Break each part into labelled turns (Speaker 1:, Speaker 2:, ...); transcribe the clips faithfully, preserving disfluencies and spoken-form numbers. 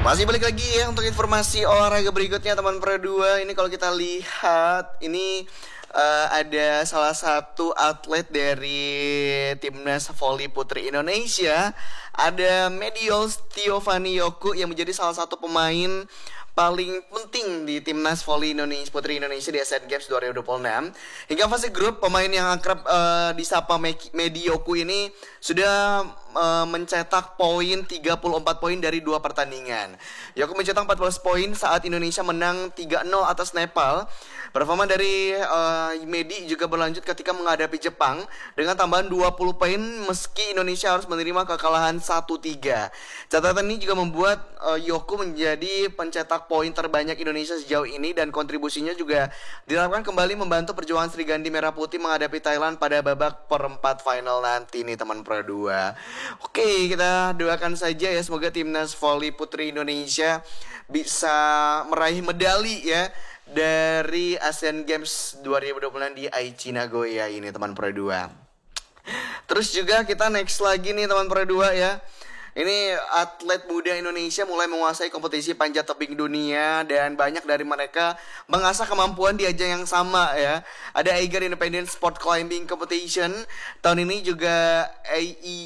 Speaker 1: Masih balik lagi ya untuk informasi olahraga berikutnya teman Pro dua. Ini kalau kita lihat ini uh, ada salah satu atlet dari timnas voli putri Indonesia, ada Mediol Stiovani Yoku yang menjadi salah satu pemain paling penting di timnas voli Indonesia putri Indonesia di Asian Games dua ribu dua puluh enam. Hingga fase grup, pemain yang akrab uh, disapa Medioku ini sudah uh, mencetak poin tiga puluh empat poin dari dua pertandingan. Yoku mencetak empat belas poin saat Indonesia menang tiga nol atas Nepal. Performa dari uh, Medi juga berlanjut ketika menghadapi Jepang dengan tambahan dua puluh poin meski Indonesia harus menerima kekalahan satu tiga. Catatan ini juga membuat uh, Yoku menjadi pencetak poin terbanyak Indonesia sejauh ini, dan kontribusinya juga dilakukan kembali membantu perjuangan Serigandi Merah Putih menghadapi Thailand pada babak perempat final nanti nih teman Pro dua. Oke, kita doakan saja ya semoga timnas voli putri Indonesia bisa meraih medali ya dari Asian Games dua ribu dua puluh enam di Aichi Nagoya ini teman Pro dua. Terus juga kita next lagi nih teman Pro dua ya. Ini atlet muda Indonesia mulai menguasai kompetisi panjat tebing dunia, dan banyak dari mereka mengasah kemampuan di ajang yang sama ya. Ada Eiger Independent Sport Climbing Competition. Tahun ini juga A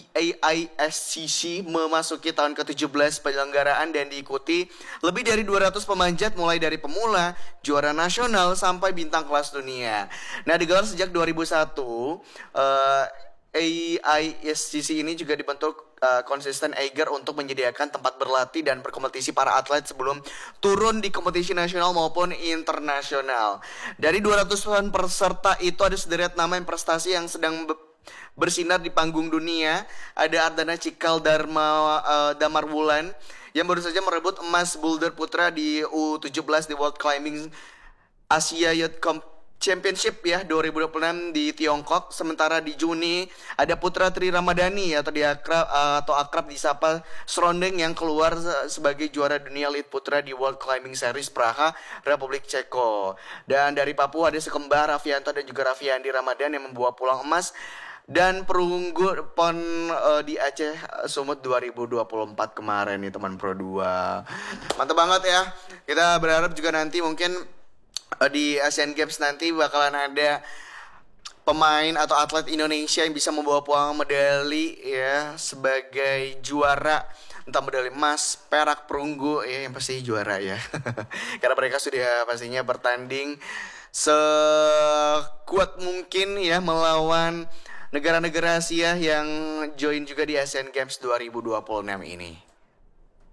Speaker 1: I S C C memasuki tahun ke tujuh belas penyelenggaraan dan diikuti lebih dari dua ratus pemanjat mulai dari pemula, juara nasional sampai bintang kelas dunia. Nah, digelar sejak dua ribu satu. Uh, A I S C C ini juga dibentuk uh, konsisten Eiger untuk menyediakan tempat berlatih dan berkompetisi para atlet sebelum turun di kompetisi nasional maupun internasional. Dari dua ratusan peserta itu ada sederet nama yang prestasi yang sedang be- bersinar di panggung dunia. Ada Ardana Cikal Dharma uh, Damar Wulan yang baru saja merebut emas boulder putra di U tujuh belas di World Climbing Asia Youth Comp Championship ya dua ribu dua puluh enam di Tiongkok. Sementara di Juni ada Putra Tri Ramadhani atau diakrab atau akrab disapa Srondeng yang keluar sebagai juara dunia lead putra di World Climbing Series Praha, Republik Ceko. Dan dari Papua ada sekembar Raffianto dan juga Raffiandi Ramadan yang membawa pulang emas dan perunggu pon uh, di Aceh Sumut dua ribu dua puluh empat kemarin nih teman Pro dua. Mantap banget ya. Kita berharap juga nanti mungkin di Asian Games nanti bakalan ada pemain atau atlet Indonesia yang bisa membawa pulang medali ya sebagai juara, entah medali emas, perak, perunggu ya, yang pasti juara ya. Karena mereka sudah pastinya bertanding sekuat mungkin ya melawan negara-negara Asia yang join juga di Asian Games dua ribu dua puluh enam ini.